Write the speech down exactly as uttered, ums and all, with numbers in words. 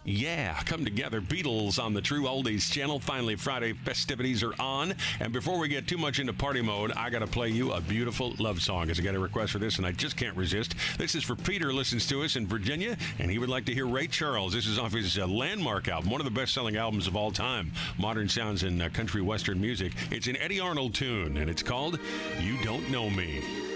Yeah, come together. Beatles on the True Oldies channel. Finally, Friday festivities are on. And before we get too much into party mode, I got to play you a beautiful love song. As I got a request for this, and I just can't resist. This is for Peter, listens to us in Virginia, and he would like to hear Ray Charles. This is off his uh, Landmark album, one of the best-selling albums of all time. Modern sounds in uh, country western music. It's an Eddie Arnold tune, and it's called You Don't Know Me.